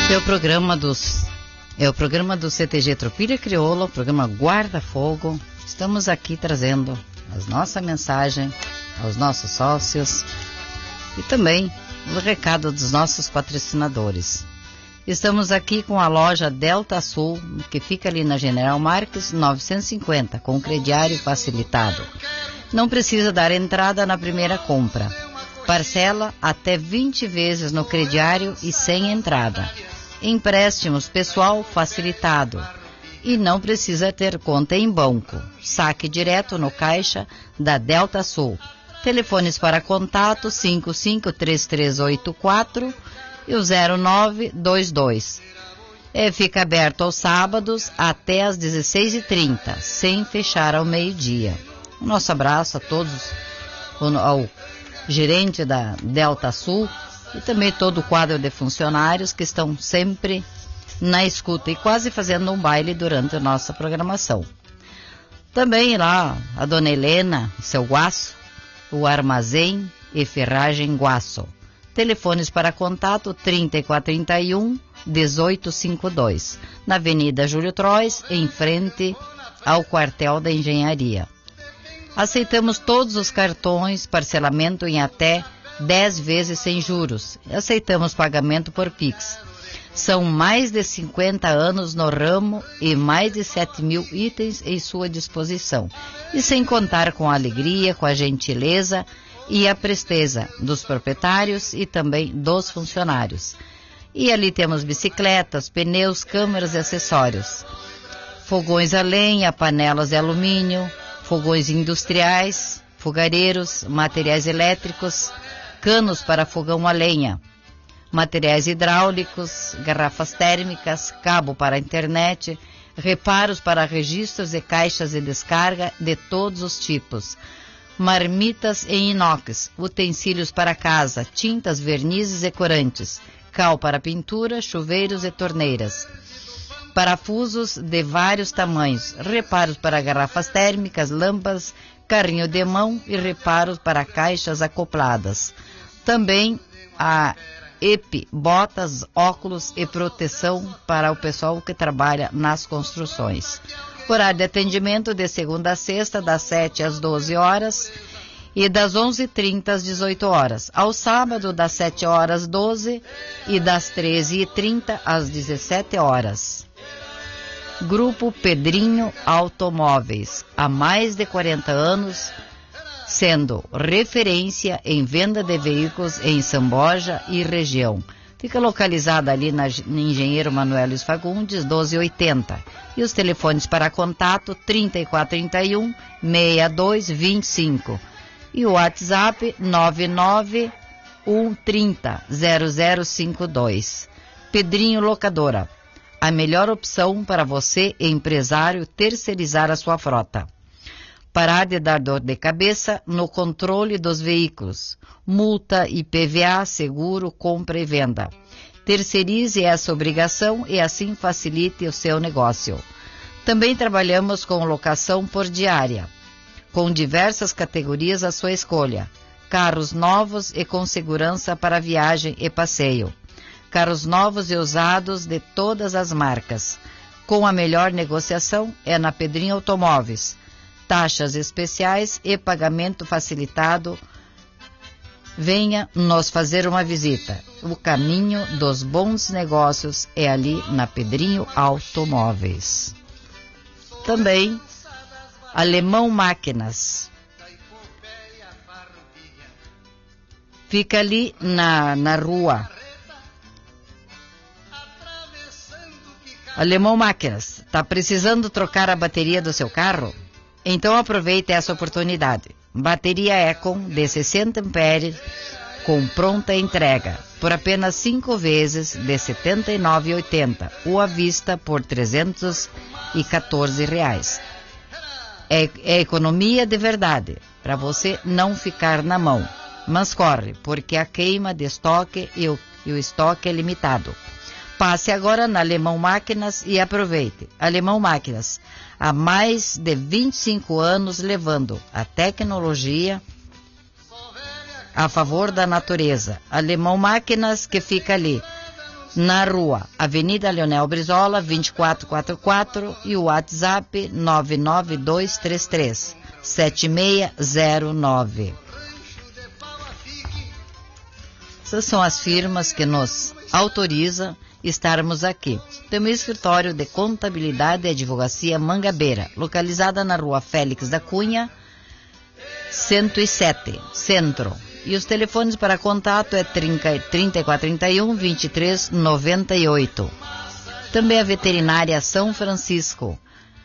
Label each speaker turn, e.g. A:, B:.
A: É o programa do CTG Tropilha Crioula, o programa Guarda-Fogo. Estamos aqui trazendo a nossa mensagem aos nossos sócios e também o recado dos nossos patrocinadores. Estamos aqui com a loja Delta Sul, que fica ali na General Marques 950, com crediário facilitado. Não precisa dar entrada na primeira compra. Parcela até 20 vezes no crediário e sem entrada. Empréstimos pessoal facilitado. E não precisa ter conta em banco. Saque direto no caixa da Delta Sul. Telefones para contato 553384 e o 0922. Fica aberto aos sábados até às 16h30, sem fechar ao meio-dia. Nosso abraço a todos, ao gerente da Delta Sul e também todo o quadro de funcionários que estão sempre na escuta e quase fazendo um baile durante a nossa programação. Também lá a dona Helena, seu Guaço, o Armazém e Ferragem Guaço. Telefones para contato 3431-1852, na Avenida Júlio Trois, em frente ao quartel da Engenharia. Aceitamos todos os cartões, parcelamento em até 10 vezes sem juros. Aceitamos pagamento por Pix. São mais de 50 anos no ramo e mais de 7.000 itens em sua disposição. E sem contar com a alegria, com a gentileza e a presteza dos proprietários e também dos funcionários. E ali temos bicicletas, pneus, câmeras e acessórios. Fogões a lenha, panelas de alumínio, fogões industriais, fogareiros, materiais elétricos, canos para fogão a lenha, materiais hidráulicos, garrafas térmicas, cabo para a internet, reparos para registros e caixas de descarga de todos os tipos, marmitas em inox, utensílios para casa, tintas, vernizes e corantes, cal para pintura, chuveiros e torneiras, parafusos de vários tamanhos, reparos para garrafas térmicas, lâmpadas, carrinho de mão e reparos para caixas acopladas. Também a EPI, botas, óculos e proteção para o pessoal que trabalha nas construções. Horário de atendimento de segunda a sexta, das 7 às 12 horas e das 11h30 às 18 horas. Ao sábado, das 7 horas às 12 e das 13h30 às 17 horas. Grupo Pedrinho Automóveis, há mais de 40 anos, sendo referência em venda de veículos em Samboja e região. Fica localizada ali na Engenheiro Manuel Luiz Fagundes, 1280. E os telefones para contato 3431-6225. E o WhatsApp 99130-0052. Pedrinho Locadora. A melhor opção para você, empresário, terceirizar a sua frota. Parar de dar dor de cabeça no controle dos veículos. Multa, IPVA, seguro, compra e venda. Terceirize essa obrigação e assim facilite o seu negócio. Também trabalhamos com locação por diária, com diversas categorias à sua escolha. Carros novos e com segurança para viagem e passeio. Carros novos e usados de todas as marcas. Com a melhor negociação é na Pedrinho Automóveis. Taxas especiais e pagamento facilitado. Venha nos fazer uma visita. O caminho dos bons negócios é ali na Pedrinho Automóveis. Também Alemão Máquinas. Fica ali na rua Alemão Máquinas. Está precisando trocar a bateria do seu carro? Então aproveite essa oportunidade. Bateria Econ de 60 amperes com pronta entrega por apenas 5 vezes de R$ 79,80 ou à vista por R$ 314. É economia de verdade, para você não ficar na mão. Mas corre, porque a queima de estoque e o estoque é limitado. Passe agora na Alemão Máquinas e aproveite. Alemão Máquinas, há mais de 25 anos levando a tecnologia a favor da natureza. Alemão Máquinas, que fica ali na rua Avenida Leonel Brizola, 2444, e o WhatsApp 99233-7609. Essas são as firmas que nos autorizam estarmos aqui. Temos escritório de contabilidade e advocacia Mangabeira, localizada na rua Félix da Cunha, 107, Centro. E os telefones para contato é 3431-2398. Também a Veterinária São Francisco,